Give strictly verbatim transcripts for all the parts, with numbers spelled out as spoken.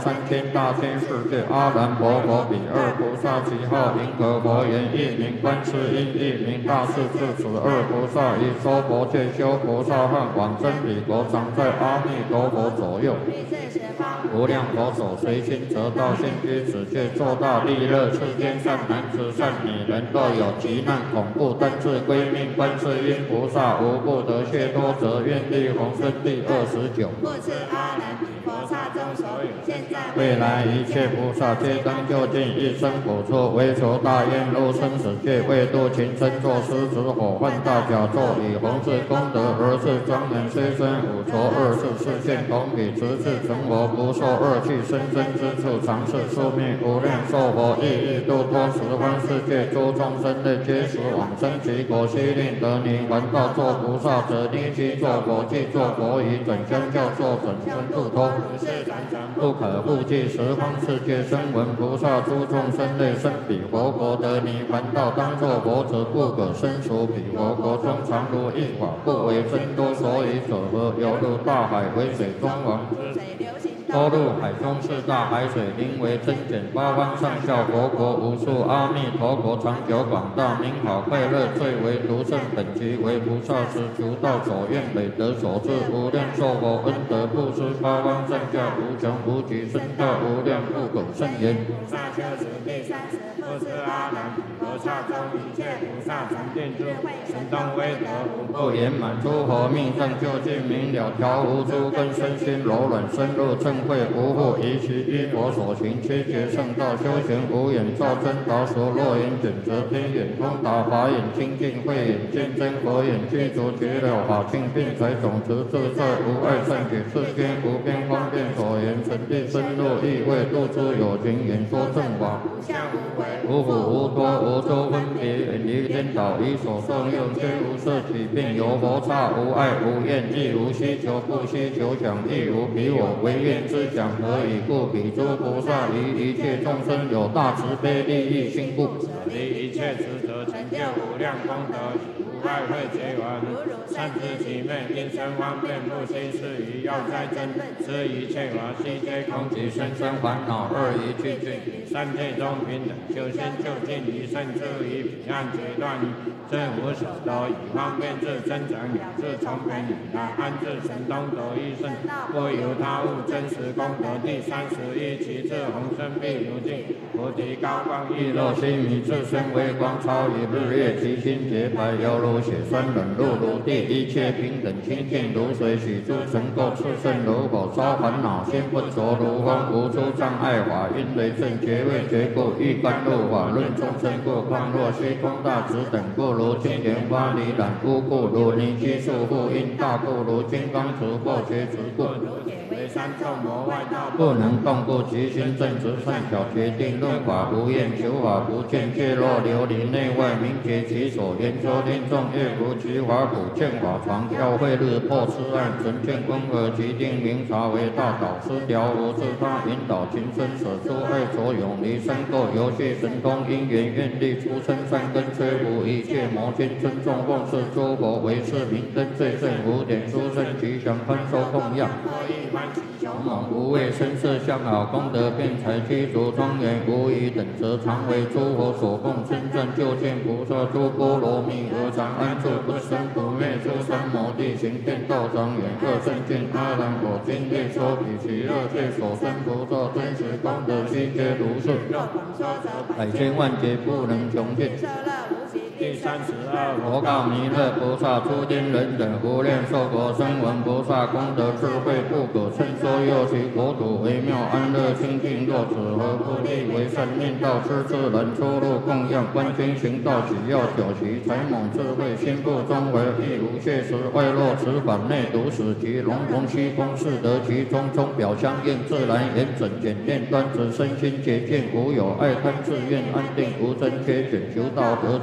三千大千世界，阿难婆佛比二菩萨，其号银河佛言，一名观世音，一名大势至。此二菩萨以娑婆界修菩萨和往生彼国，常在阿弥陀佛左右。无量佛手随心得道，现居此界，作大利乐。世间善男子、善女人，若有急难恐怖，但自归命观世音菩萨，无不得解脱者，愿力宏生第二十九。故此阿难比佛刹中所有现在未来一切菩萨，皆当就近一生补处，为求大愿入生死界，为度群生，作狮子火犯大甲，作以弘誓功德而是庄严，虽生五浊二世，世现同体，直至成佛，不受恶趣生生之处，常是宿命无量寿佛，亦欲度脱十方世界诸众生类，皆使往生其国，悉令得泥还道作菩萨者，立即作佛，即作佛以准相教，作准生度脱，不可复计十方世界声闻菩萨诸众生类，生彼佛国得泥还道，当作佛者，不可生属彼佛国中，常如一法，不为真多，所以者何？犹如大海为水中王，多入海中四大海水，名为增减，八方上下佛国无数，阿弥陀佛长久广大，名好快乐，最为独胜，本集为菩萨时，求道所愿，累得所至，无量寿佛恩德布施，八方上下无穷无极，深大无量不可胜言。菩萨修持第三十，不知阿难比佛刹中一切菩萨常定智慧，神通威德无不圆满，诸佛命正究竟明了，调无诸根，身心柔软，深入正慧，无不依其依佛所行，七劫圣道修行，无眼照真导所，若眼卷则天眼通达，法眼清净，慧眼见真，佛眼具足绝了法性，并财种子自在，无碍善解，世间无边方便所言，神地深入意味，度诸有情，演说正法，无相无为，无苦无多，无周分别，远离颠倒，以所受用，虽无色起，并有佛刹，无爱无厌，亦无希求，不希求想，亦无彼我唯愿之想，何以故？彼诸菩萨于一切众生有大慈悲利益心故，离一切执着，成就无量功德，无爱慧结缘，善知其昧，因生方便不心是于要哉真，知一切法悉皆空，即生生烦恼二一去尽，三界中平等，修心就近于圣智，于彼岸决断于真无所得，以方便智增长了智，从本以来安置神通得一胜，不由他物，真实功德第三十一，其智宏生必如镜，菩提高光亦若须弥，自身微光超于日月，其心洁白犹如血酸，冷入如地，一切平等清净如水，许诸尘垢炽盛如火，烧烦恼心不着如风，无诸障碍法，因雷震觉位觉故，欲甘露法论众生故，况若虚空大直等故，如金莲花离染污故，如泥须束缚因大故，如金刚持或觉执故，为三众魔外道不能动故，其心正直善巧，决定论法无厌，求法不见，却若琉璃内外，明觉其所言说听众，乐如其法普见法常教会日破痴暗，纯见温和，其定明察为大导师，了无自他引导情深，舍诸爱所永离生垢，游戏神通因缘愿力出生善根，摧伏一切魔心，尊重奉事诸佛为是明灯，最胜无点殊胜吉祥宽收供养，勇猛无畏身色相好，功德辩才具足庄严，无以等则常为诸佛所供，称赞究竟菩萨诸波罗蜜何常安住，不生不灭，诸三摩地行遍道庄严，二圣境阿难我今列说彼其乐界所生菩萨真实功德悉皆如是，百千万劫不能穷尽。第三十二，佛告弥勒菩萨：诸天人等无量寿佛声闻菩萨功德智慧不可称说，又其国土微妙安乐清净，若此何不立为善念道，施自人出入供养，观经行道举要九习，才猛智慧心不中为，亦无谢时外落此法内独使其龙龙虚空是得其中，中表相应自然严整简练端直，身心洁净无有爱贪自愿安定无真缺卷求道得正不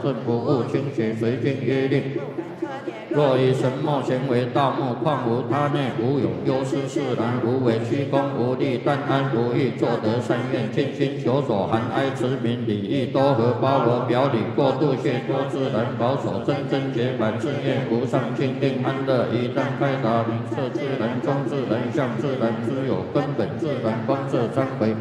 物倾斜，随君约令。若以神墨咸为道目，况无他内无有忧思释然，无为虚空，无力但安无欲，作得善愿，尽心求索，含哀慈悯礼义多和，包罗表里，过度谢多自然，保守真真洁白，自愿无上清定安乐，一旦开达明彻自然中自然相自然之有根本自然光色彰回。